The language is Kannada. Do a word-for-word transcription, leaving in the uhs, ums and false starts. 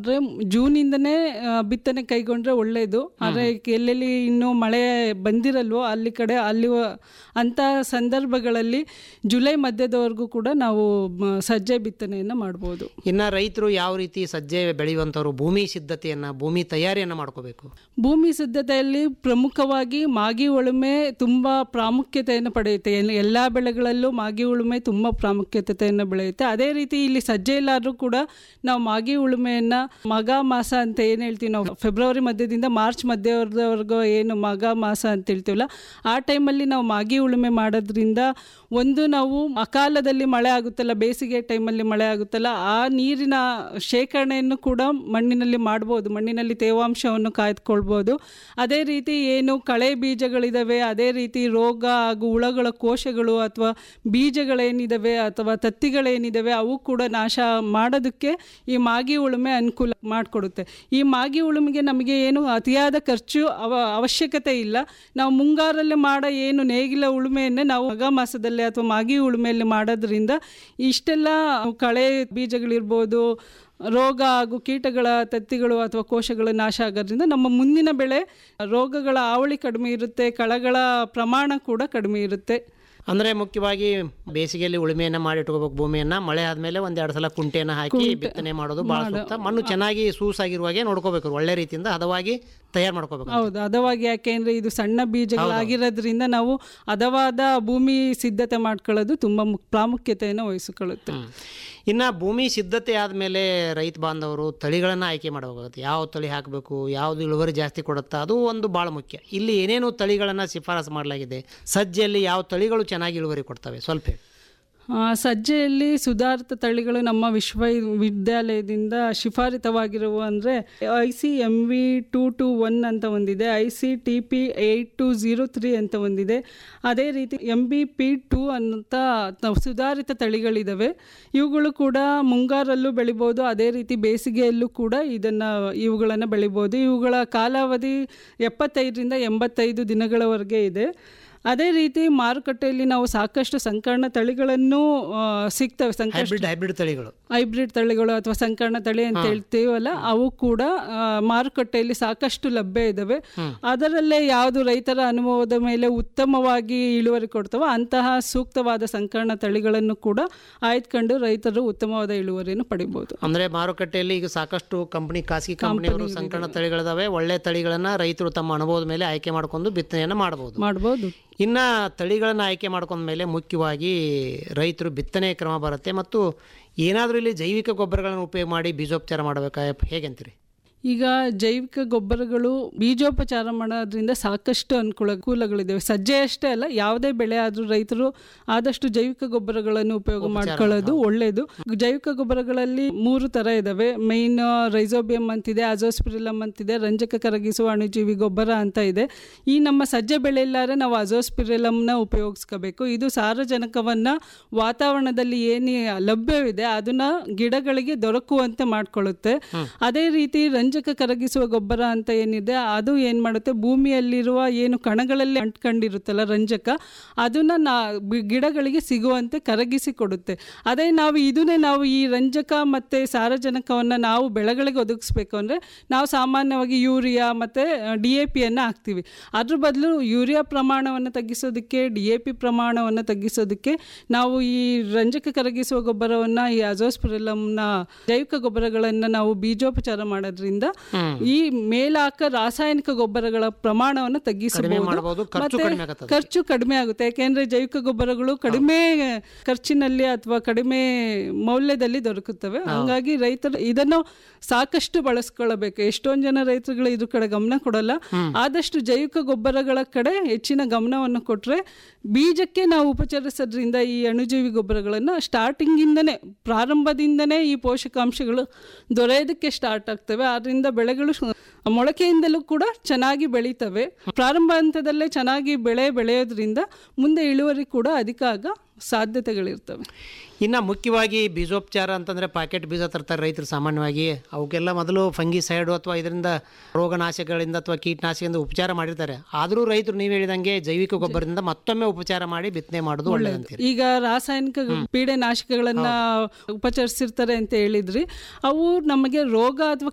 ಅಂದರೆ ಜೂನಿಂದನೇ ಬಿತ್ತನೆ ಕೈಗೊಂಡ್ರೆ ಒಳ್ಳೆಯದು. ಆದರೆ ಎಲ್ಲೆಲ್ಲಿ ಇನ್ನೂ ಮಳೆ ಬಂದಿರಲ್ವೋ ಅಲ್ಲಿ ಕಡೆ ಅಲ್ಲಿ ಅಂಥ ಸಂದರ್ಭಗಳಲ್ಲಿ ಜುಲೈ ಮಧ್ಯದವರೆಗೂ ಕೂಡ ನಾವು ಸಜ್ಜೆ ಬಿತ್ತನೆಯನ್ನು ಮಾಡ್ಬೋದು. ಇನ್ನು ರೈತರು ಯಾವ ರೀತಿ ಸಜ್ಜೆ ಬೆಳೆಯುವಂಥವ್ರು ಭೂಮಿ ಸಿದ್ಧತೆಯನ್ನು ಭೂಮಿ ತಯಾರಿಯನ್ನು ಮಾಡ್ಕೋಬೇಕು? ಭೂಮಿ ಸಿದ್ಧತೆಯಲ್ಲಿ ಪ್ರಮುಖವಾಗಿ ಮಾಗಿ ಉಳುಮೆ ತುಂಬ ಪ್ರಾಮುಖ್ಯತೆಯನ್ನು ಪಡೆಯುತ್ತೆ. ಎಲ್ಲ ಬೆಳೆಗಳಲ್ಲೂ ಮಾಗಿ ಉಳುಮೆ ತುಂಬ ಪ್ರಾಮುಖ್ಯತೆಯನ್ನು ಬೆಳೆಯುತ್ತೆ. ಅದೇ ರೀತಿ ಇಲ್ಲಿ ಸಜ್ಜೆ ಇಲ್ಲಾದರೂ ಕೂಡ ನಾವು ಮಾಗಿ ಉಳುಮೆಯನ್ನು ಮಗ ಮಾಸ ಅಂತ ಏನು ಹೇಳ್ತೀವಿ ನಾವು, ಫೆಬ್ರವರಿ ಮಧ್ಯದಿಂದ ಮಾರ್ಚ್ ಮಧ್ಯವರೆಗೂ ಏನು ಮಗ ಮಾಸ ಅಂತ ಹೇಳ್ತೀವಲ್ಲ, ಆ ಟೈಮಲ್ಲಿ ನಾವು ಮಾಗಿ ಉಳುಮೆ ಮಾಡೋದ್ರಿಂದ ಒಂದು ನಾವು ಅಕಾಲದಲ್ಲಿ ಮಳೆ ಆಗುತ್ತಲ್ಲ, ಬೇಸಿಗೆ ಟೈಮಲ್ಲಿ ಮಳೆ ಆಗುತ್ತಲ್ಲ, ಆ ನೀರಿನ ಶೇಖರಣೆಯನ್ನು ಕೂಡ ಮಣ್ಣಿನಲ್ಲಿ ಮಾಡ್ಬೋದು, ಮಣ್ಣಿನಲ್ಲಿ ತೇವಾಂಶವನ್ನು ಕಾಯ್ದುಕೊಳ್ಬೋದು. ಅದೇ ರೀತಿ ಏನು ಕಳೆ ಬೀಜಗಳಿದ್ದಾವೆ, ಅದೇ ರೀತಿ ರೋಗ ಹಾಗೂ ಹುಳಗಳ ಕೋಶಗಳು ಅಥವಾ ಬೀಜಗಳೇನಿದ್ದಾವೆ ಅಥವಾ ತತ್ತಿಗಳೇನಿದ್ದಾವೆ ಅವು ಕೂಡ ನಾಶ ಮಾಡೋದಕ್ಕೆ ಈ ಮಾಗಿ ಉಳುಮೆ ಅನುಕೂಲ ಮಾಡಿಕೊಡುತ್ತೆ. ಈ ಮಾಗಿ ಉಳುಮೆಗೆ ನಮಗೆ ಏನು ಅತಿಯಾದ ಖರ್ಚು ಅವ ಅವಶ್ಯಕತೆ ಇಲ್ಲ. ನಾವು ಮುಂಗಾರಲ್ಲಿ ಮಾಡೋ ಏನು ನೇಗಿಲ ಉಳುಮೆಯನ್ನೇ ನಾವು ಮಗ ಮಾಸದಲ್ಲಿ ಅಥವಾ ಮಾಗಿ ಉಳುಮೆಯಲ್ಲಿ ಮಾಡೋದ್ರಿಂದ ಇಷ್ಟೆಲ್ಲ ಕಳೆ ಬೀಜಗಳಿರ್ಬೋದು, ರೋಗ ಹಾಗೂ ಕೀಟಗಳ ತತ್ತಿಗಳು ಅಥವಾ ಕೋಶಗಳ ನಾಶ ಆಗೋದ್ರಿಂದ ನಮ್ಮ ಮುಂದಿನ ಬೆಳೆ ರೋಗಗಳ ಹಾವಳಿ ಕಡಿಮೆ ಇರುತ್ತೆ, ಕಳೆಗಳ ಪ್ರಮಾಣ ಕೂಡ ಕಡಿಮೆ ಇರುತ್ತೆ. ಅಂದರೆ ಮುಖ್ಯವಾಗಿ ಬೇಸಿಗೆಯಲ್ಲಿ ಉಳುಮೆಯನ್ನು ಮಾಡಿಟ್ಕೋಬೇಕು ಭೂಮಿಯನ್ನು. ಮಳೆ ಆದಮೇಲೆ ಒಂದೆರಡು ಸಲ ಕುಂಟೆಯನ್ನು ಹಾಕಿ ಬಿತ್ತನೆ ಮಾಡೋದು ಭಾಳ ಸೂಕ್ತ. ಮಣ್ಣು ಚೆನ್ನಾಗಿ ಸೂಸಾಗಿರುವಾಗೆ ನೋಡ್ಕೋಬೇಕು, ಒಳ್ಳೆ ರೀತಿಯಿಂದ ಹದವಾಗಿ ತಯಾರು ಮಾಡ್ಕೋಬೇಕು. ಹೌದು, ಹದವಾಗಿ. ಯಾಕೆಂದರೆ ಇದು ಸಣ್ಣ ಬೀಜಗಳಾಗಿರೋದ್ರಿಂದ ನಾವು ಹದವಾದ ಭೂಮಿ ಸಿದ್ಧತೆ ಮಾಡ್ಕೊಳ್ಳೋದು ತುಂಬ ಪ್ರಾಮುಖ್ಯತೆಯನ್ನು ವಹಿಸಿಕೊಳ್ಳುತ್ತೆ. ಇನ್ನು ಭೂಮಿ ಸಿದ್ಧತೆ ಆದಮೇಲೆ ರೈತ ಬಾಂಧವರು ತಳಿಗಳನ್ನು ಆಯ್ಕೆ ಮಾಡಬೇಕಾಗುತ್ತೆ. ಯಾವ ತಳಿ ಹಾಕಬೇಕು, ಯಾವುದು ಇಳುವರಿ ಜಾಸ್ತಿ ಕೊಡುತ್ತಾ, ಅದು ಒಂದು ಭಾಳ ಮುಖ್ಯ. ಇಲ್ಲಿ ಏನೇನು ತಳಿಗಳನ್ನು ಶಿಫಾರಸು ಮಾಡಲಾಗಿದೆ, ಸಜ್ಜೆಯಲ್ಲಿ ಯಾವ ತಳಿಗಳು ಚೆನ್ನಾಗಿ ಇಳುವರಿ ಕೊಡ್ತವೆ ಸ್ವಲ್ಪ ಹೇಳಿ. ಸಜ್ಜೆಯಲ್ಲಿ ಸುಧಾರಿತ ತಳಿಗಳು ನಮ್ಮ ವಿಶ್ವವಿದ್ಯಾಲಯದಿಂದ ಶಿಫಾರಿತವಾಗಿರುವ ಅಂದರೆ I C M V two to one ಅಂತ ಒಂದಿದೆ, I C T P eight to zero three ಅಂತ ಒಂದಿದೆ, ಅದೇ ರೀತಿ ಎಮ್ ಬಿ ಪಿ ಟೂ ಅಂತ ಸುಧಾರಿತ ತಳಿಗಳಿದ್ದಾವೆ. ಇವುಗಳು ಕೂಡ ಮುಂಗಾರಲ್ಲೂ ಬೆಳಿಬೋದು, ಅದೇ ರೀತಿ ಬೇಸಿಗೆಯಲ್ಲೂ ಕೂಡ ಇದನ್ನು ಇವುಗಳನ್ನು ಬೆಳಿಬೋದು. ಇವುಗಳ ಕಾಲಾವಧಿ ಎಪ್ಪತ್ತೈದರಿಂದ ಎಂಬತ್ತೈದು ದಿನಗಳವರೆಗೆ ಇದೆ. ಅದೇ ರೀತಿ ಮಾರುಕಟ್ಟೆಯಲ್ಲಿ ನಾವು ಸಾಕಷ್ಟು ಸಂಕರ್ಣ ತಳಿಗಳನ್ನು ಸಿಗ್ತವೆ. ಹೈಬ್ರಿಡ್ ತಳಿಗಳು ಹೈಬ್ರಿಡ್ ತಳಿಗಳು ಅಥವಾ ಸಂಕರ್ಣ ತಳಿ ಅಂತ ಹೇಳ್ತೀವಲ್ಲ, ಅವು ಕೂಡ ಮಾರುಕಟ್ಟೆಯಲ್ಲಿ ಸಾಕಷ್ಟು ಲಭ್ಯ ಇದ್ದಾವೆ. ಅದರಲ್ಲೇ ಯಾವುದು ರೈತರ ಅನುಭವದ ಮೇಲೆ ಉತ್ತಮವಾಗಿ ಇಳುವರಿ ಕೊಡ್ತವೋ ಅಂತಹ ಸೂಕ್ತವಾದ ಸಂಕರ್ಣ ತಳಿಗಳನ್ನು ಕೂಡ ಆಯ್ದುಕೊಂಡು ರೈತರು ಉತ್ತಮವಾದ ಇಳುವರಿಯನ್ನು ಪಡಿಬಹುದು. ಅಂದರೆ ಮಾರುಕಟ್ಟೆಯಲ್ಲಿ ಈಗ ಸಾಕಷ್ಟು ಕಂಪನಿ ಖಾಸಗಿ ಕಂಪನಿಯವರು ಸಂಕರ್ಣ ತಳಿಗಳಿದಾವೆ. ಒಳ್ಳೆ ತಳಿಗಳನ್ನು ರೈತರು ತಮ್ಮ ಅನುಭವದ ಮೇಲೆ ಆಯ್ಕೆ ಮಾಡಿಕೊಂಡು ಬಿತ್ತನೆಯನ್ನು ಮಾಡಬಹುದು ಮಾಡಬಹುದು ಇನ್ನು ತಳಿಗಳನ್ನು ಆಯ್ಕೆ ಮಾಡ್ಕೊಂಡ ಮೇಲೆ ಮುಖ್ಯವಾಗಿ ರೈತರು ಬಿತ್ತನೆ ಕ್ರಮ ಬರುತ್ತೆ. ಮತ್ತು ಏನಾದರೂ ಇಲ್ಲಿ ಜೈವಿಕ ಗೊಬ್ಬರಗಳನ್ನು ಉಪಯೋಗ ಮಾಡಿ ಬೀಜೋಪಚಾರ ಮಾಡಬೇಕಾ, ಹೇಗಂತೀರಿ? ಈಗ ಜೈವಿಕ ಗೊಬ್ಬರಗಳು ಬೀಜೋಪಚಾರ ಮಾಡೋದ್ರಿಂದ ಸಾಕಷ್ಟು ಅನುಕೂಲ ಅನುಕೂಲಗಳಿದ್ದಾವೆ. ಸಜ್ಜೆ ಅಷ್ಟೇ ಅಲ್ಲ, ಯಾವುದೇ ಬೆಳೆ ಆದರೂ ರೈತರು ಆದಷ್ಟು ಜೈವಿಕ ಗೊಬ್ಬರಗಳನ್ನು ಉಪಯೋಗ ಮಾಡ್ಕೊಳ್ಳೋದು ಒಳ್ಳೆಯದು. ಜೈವಿಕ ಗೊಬ್ಬರಗಳಲ್ಲಿ ಮೂರು ಥರ ಇದ್ದಾವೆ. ಮೈನ್ ರೈಸೋಬಿಯಂ ಅಂತಿದೆ, ಅಜೋಸ್ಪಿರಿಲಮ್ ಅಂತಿದೆ, ರಂಜಕ ಕರಗಿಸುವ ಅಣುಜೀವಿ ಗೊಬ್ಬರ ಅಂತ ಇದೆ. ಈ ನಮ್ಮ ಸಜ್ಜೆ ಬೆಳೆಯಲ್ಲಾರೆ ನಾವು ಅಜೋಸ್ಪಿರಿಲಮ್ನ ಉಪಯೋಗಿಸ್ಕೋಬೇಕು. ಇದು ಸಾರಜನಕವನ್ನು ವಾತಾವರಣದಲ್ಲಿ ಏನು ಲಭ್ಯವಿದೆ ಅದನ್ನು ಗಿಡಗಳಿಗೆ ದೊರಕುವಂತೆ ಮಾಡಿಕೊಳ್ಳುತ್ತೆ. ಅದೇ ರೀತಿ ರಂಜ ಕರಗಿಸುವ ಗೊಬ್ಬರ ಅಂತ ಏನಿದೆ ಅದು ಏನು ಮಾಡುತ್ತೆ, ಭೂಮಿಯಲ್ಲಿರುವ ಏನು ಕಣಗಳಲ್ಲಿ ಅಂಟ್ಕೊಂಡಿರುತ್ತಲ್ಲ ರಂಜಕ, ಅದನ್ನ ನಾ ಗಿಡಗಳಿಗೆ ಸಿಗುವಂತೆ ಕರಗಿಸಿ ಕೊಡುತ್ತೆ. ಅದೇ ನಾವು ಇದನ್ನೇ ನಾವು ಈ ರಂಜಕ ಮತ್ತು ಸಾರಜನಕವನ್ನು ನಾವು ಬೆಳೆಗಳಿಗೆ ಒದಗಿಸ್ಬೇಕು ಅಂದರೆ ನಾವು ಸಾಮಾನ್ಯವಾಗಿ ಯೂರಿಯಾ ಮತ್ತು ಡಿ ಎ ಪಿಯನ್ನು ಹಾಕ್ತೀವಿ. ಅದ್ರ ಬದಲು ಯೂರಿಯಾ ಪ್ರಮಾಣವನ್ನು ತಗ್ಗಿಸೋದಕ್ಕೆ, ಡಿ ಎ ಪಿ ಪ್ರಮಾಣವನ್ನು ತಗ್ಗಿಸೋದಕ್ಕೆ ನಾವು ಈ ರಂಜಕ ಕರಗಿಸುವ ಗೊಬ್ಬರವನ್ನು, ಈ ಅಜೋಸ್ಪಿರಿಲಮ್ನ ಜೈವಿಕ ಗೊಬ್ಬರಗಳನ್ನು ನಾವು ಬೀಜೋಪಚಾರ ಮಾಡೋದ್ರಿಂದ ಈ ಮೇಲಾಕ ರಾಸಾಯನಿಕ ಗೊಬ್ಬರಗಳ ಪ್ರಮಾಣವನ್ನು ತಗ್ಗಿಸಬಹುದು, ಮತ್ತೆ ಖರ್ಚು ಕಡಿಮೆ ಆಗುತ್ತೆ. ಯಾಕೆಂದ್ರೆ ಜೈವಿಕ ಗೊಬ್ಬರಗಳು ಕಡಿಮೆ ಖರ್ಚಿನಲ್ಲಿ ಅಥವಾ ಕಡಿಮೆ ಮೌಲ್ಯದಲ್ಲಿ ದೊರಕುತ್ತವೆ. ಹಂಗಾಗಿ ರೈತರು ಇದನ್ನು ಸಾಕಷ್ಟು ಬಳಸ್ಕೊಳ್ಳಬೇಕು. ಎಷ್ಟೊಂದು ಜನ ರೈತರುಗಳು ಇದ್ರ ಕಡೆ ಗಮನ ಕೊಡಲ್ಲ. ಆದಷ್ಟು ಜೈವಿಕ ಗೊಬ್ಬರಗಳ ಕಡೆ ಹೆಚ್ಚಿನ ಗಮನವನ್ನು ಕೊಟ್ಟರೆ ಬೀಜಕ್ಕೆ ನಾವು ಉಪಚರಿಸೋದ್ರಿಂದ ಈ ಅಣುಜೀವಿ ಗೊಬ್ಬರಗಳನ್ನು ಸ್ಟಾರ್ಟಿಂಗಿಂದನೇ, ಪ್ರಾರಂಭದಿಂದನೇ ಈ ಪೋಷಕಾಂಶಗಳು ದೊರೆಯೋದಕ್ಕೆ ಸ್ಟಾರ್ಟ್ ಆಗ್ತವೆ. ಆದ್ರಿಂದ ಬೆಳೆಗಳು ಮೊಳಕೆಯಿಂದಲೂ ಕೂಡ ಚೆನ್ನಾಗಿ ಬೆಳೀತವೆ. ಪ್ರಾರಂಭ ಹಂತದಲ್ಲೇ ಚೆನ್ನಾಗಿ ಬೆಳೆ ಬೆಳೆಯೋದ್ರಿಂದ ಮುಂದೆ ಇಳುವರಿ ಕೂಡ ಅಧಿಕ ಆಗ ಸಾಧ್ಯತೆಗಳಿರ್ತವೆ. ಇನ್ನು ಮುಖ್ಯವಾಗಿ ಬೀಜೋಪಚಾರ ಅಂತಂದರೆ ಪ್ಯಾಕೆಟ್ ಬೀಜ ತರ್ತಾರೆ ರೈತರು ಸಾಮಾನ್ಯವಾಗಿ. ಅವಕ್ಕೆಲ್ಲ ಮೊದಲು ಫಂಗಿಸೈಡು ಅಥವಾ ಇದರಿಂದ ರೋಗನಾಶಕಗಳಿಂದ ಅಥವಾ ಕೀಟನಾಶಕದಿಂದ ಉಪಚಾರ ಮಾಡಿರ್ತಾರೆ. ಆದರೂ ರೈತರು ನೀವು ಹೇಳಿದಂಗೆ ಜೈವಿಕ ಗೊಬ್ಬರದಿಂದ ಮತ್ತೊಮ್ಮೆ ಉಪಚಾರ ಮಾಡಿ ಬಿತ್ತನೆ ಮಾಡೋದು ಒಳ್ಳೆಯದಂತೀರಿ. ಈಗ ರಾಸಾಯನಿಕ ಪೀಡೆ ನಾಶಕಗಳನ್ನು ಉಪಚರಿಸಿರ್ತಾರೆ ಅಂತ ಹೇಳಿದ್ರಿ, ಅವು ನಮಗೆ ರೋಗ ಅಥವಾ